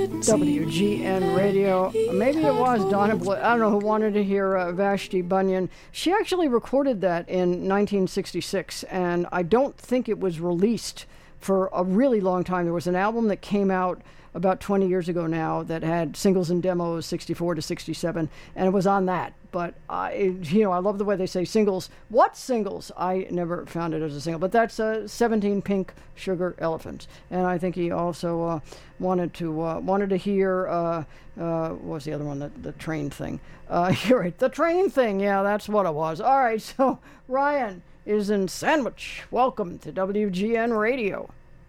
WGN Radio. Maybe it was Donna Blue. I don't know who wanted to hear Vashti Bunyan. She actually recorded that in 1966, and I don't think it was released for a really long time. There was an album that came out about 20 years ago now that had singles and demos, 64 to 67, and it was on that. But I love the way they say singles. What singles? I never found it as a single. But that's 17 Pink Sugar Elephants, and I think he also wanted to hear what was the other one? The train thing. You're right, the train thing. Yeah, that's what it was. All right, so Ryan is in Sandwich. Welcome to WGN Radio.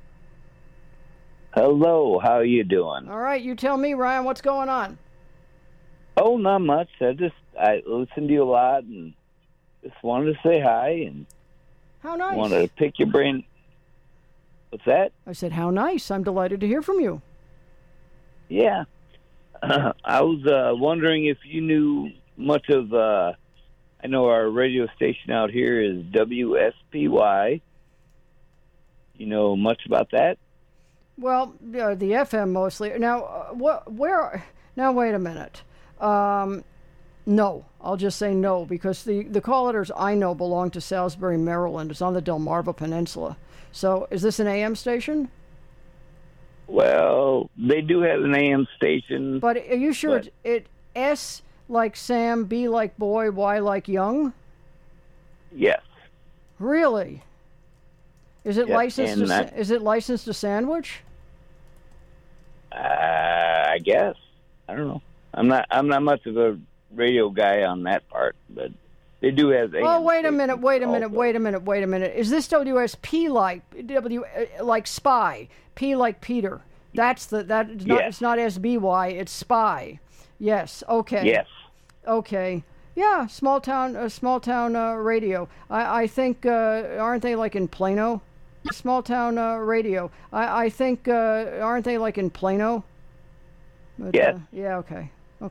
Hello, how are you doing? All right, you tell me, Ryan, what's going on? Oh, not much. I listen to you a lot and just wanted to say hi and how nice. Wanted to pick your brain. What's that? I said, how nice. I'm delighted to hear from you. Yeah. I was wondering if you knew much of, I know our radio station out here is WSPY. You know much about that? Well, the FM mostly. Now, now, wait a minute. No, I'll just say no, because the call letters I know belong to Salisbury, Maryland. It's on the Delmarva Peninsula. So is this an AM station? Well, they do have an AM station. But are you sure it S like Sam, B like boy, Y like young? Yes. Really? Is it licensed to Sandwich? I guess. I don't know. I'm not much of a radio guy on that part, but they do have. Oh, wait a minute. Is this WSP like spy? P like Peter. It's not SBY. It's spy. Yes. Okay. Yes. Okay. Yeah. Small town radio. I think aren't they like in Plano? Small town radio. I think aren't they like in Plano? But, yes. Yeah. Okay.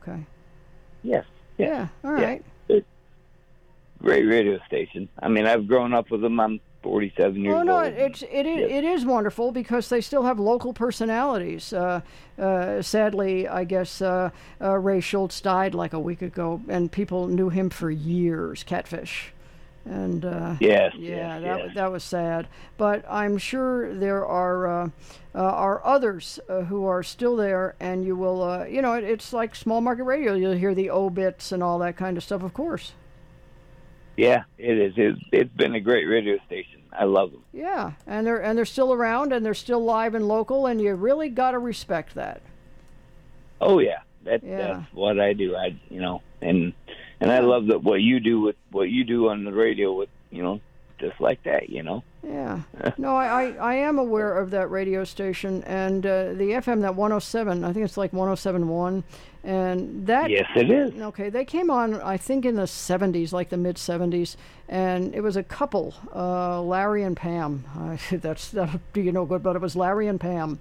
Yes. Yeah. All right. Yeah. Great radio station. I mean, I've grown up with them. I'm 47 years old. Oh no, it is wonderful because they still have local personalities. Sadly, I guess Ray Schultz died like a week ago, and people knew him for years. Catfish. And that was sad. But I'm sure there are others who are still there, and you will, it's like small market radio. You'll hear the obits and all that kind of stuff, of course. Yeah, it is. It's been a great radio station. I love them. Yeah, and they're still around, and they're still live and local, and you really got to respect that. Oh yeah, that's what I do. And I love that what you do on the radio with, just like that, Yeah. No, I am aware of that radio station, and the FM, that 107, I think it's like 107.1, and that... Yes, it is. Okay, they came on, I think, in the 70s, like the mid-70s, and it was a couple, Larry and Pam. That'll do you no good, but it was Larry and Pam.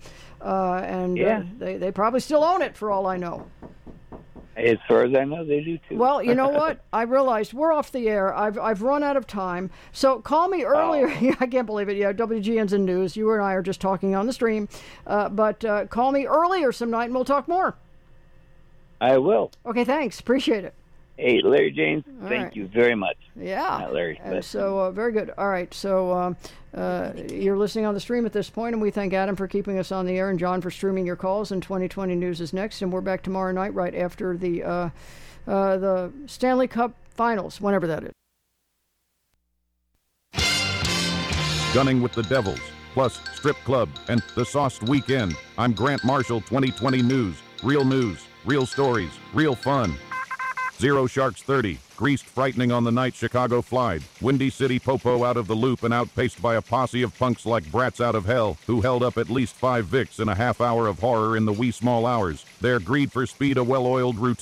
They probably still own it, for all I know. As far as I know, they do too. Well, you know what? I realized we're off the air. I've run out of time. So call me earlier. Oh. I can't believe it. Yeah, WGN's in news. You and I are just talking on the stream. But call me earlier some night and we'll talk more. I will. Okay, thanks. Appreciate it. Hey, Larry James, thank you very much. Yeah. Larry. And so, very good. All right. So, you're listening on the stream at this point, and we thank Adam for keeping us on the air and John for streaming your calls. And 2020 News is next, and we're back tomorrow night right after the Stanley Cup Finals, whenever that is. Gunning with the Devils, plus Strip Club and the Sauced Weekend. I'm Grant Marshall, 2020 News, real stories, real fun. Zero Sharks 30, greased frightening on the night Chicago flied. Windy City Popo out of the loop and outpaced by a posse of punks like brats out of hell who held up at least 5 Vicks in a half hour of horror in the wee small hours. Their greed for speed a well-oiled routine.